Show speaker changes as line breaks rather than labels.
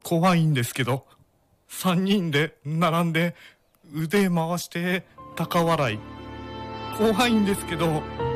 怖いんですけど、三人で並んで腕回して高笑い。怖いんですけど、